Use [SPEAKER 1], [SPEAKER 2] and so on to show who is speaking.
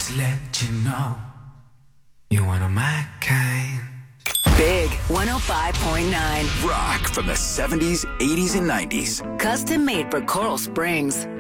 [SPEAKER 1] to let you know you're one of my kind.
[SPEAKER 2] Big 105.9.
[SPEAKER 3] Rock from the 70s, 80s, and 90s.
[SPEAKER 2] Custom made for Coral Springs.